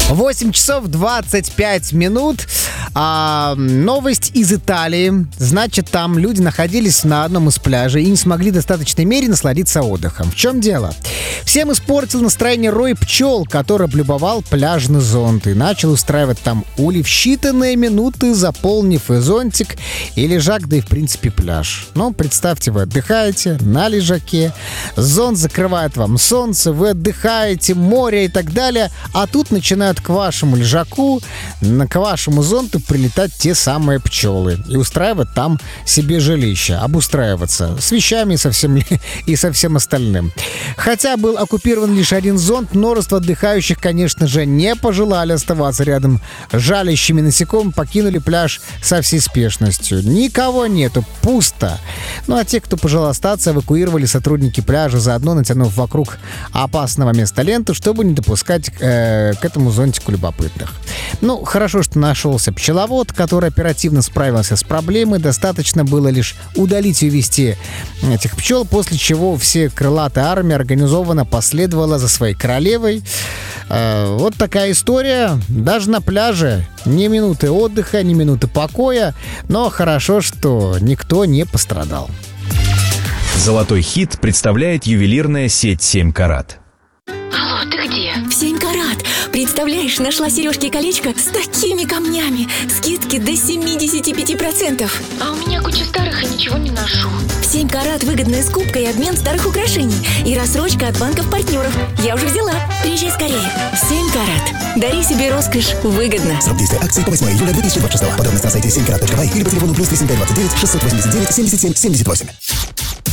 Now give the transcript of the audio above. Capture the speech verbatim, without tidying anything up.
восемь часов двадцать пять минут. А, новость из Италии. Значит, там люди находились на одном из пляжей и не смогли в достаточной мере насладиться отдыхом. В чем дело? Всем испортил настроение рой пчел, который облюбовал пляжный зонт и начал устраивать там ули в считанные минуты, заполнив и зонтик, и лежак, да и в принципе пляж. Ну, представьте, вы отдыхаете на лежаке, зонт закрывает вам солнце, вы отдыхаете, море и так далее, а тут начинают к вашему лежаку, к вашему зонту прилетать те самые пчелы и устраивать там себе жилище, обустраиваться с вещами и со всем, и со всем остальным. Хотя был оккупирован лишь один зонт, множество отдыхающих, конечно же, не пожелали оставаться рядом. Жалящими насекомыми покинули пляж со всей спешностью. Никого нету, пусто. Ну а те, кто пожелал остаться, эвакуировали сотрудники пляжа, заодно натянув вокруг опасного места ленту, чтобы не допускать э, к этому зонтику любопытных. Ну, хорошо, что нашелся пчеловод, который оперативно справился с проблемой. Достаточно было лишь удалить и увести этих пчел, после чего все крылатая армия организованно последовала за своей королевой. Э, вот такая история. Даже на пляже ни минуты отдыха, ни минуты покоя. Но хорошо, что никто не пострадал. Золотой хит представляет ювелирная сеть семь карат. Алло, ты где? В семь карат. Представляешь, нашла сережки и колечко с такими камнями. Скидки до семьдесят пять процентов. А у меня куча старых и ничего не ношу. В семь карат выгодная скупка и обмен старых украшений. И рассрочка от банков-партнеров. Я уже взяла. Приезжай скорее. семь карат. Дари себе роскошь выгодно. Срок действия акции по восьмое июля две тысячи двадцать шестого. Подробности на сайте семь карат точка бай или по телефону плюс три семь пять двадцать девять шестьсот восемьдесят девять семьдесят семь семьдесят восемь.